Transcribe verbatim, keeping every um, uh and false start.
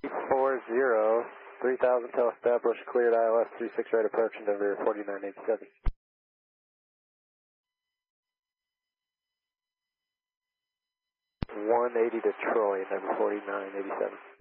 four zero, three thousand tail established, cleared I L S three six right approach, Denver forty-nine eighty-seven. one eighty to Troy, Denver forty-nine eighty-seven.